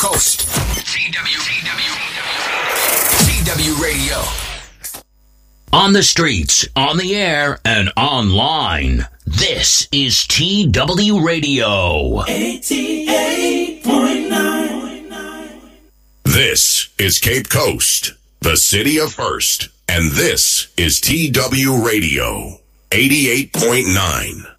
Coast. TW Radio. On the streets, on the air, and online. This is TW Radio. 88.9. This is Cape Coast, the city of Hearst, and this is TW Radio 88.9.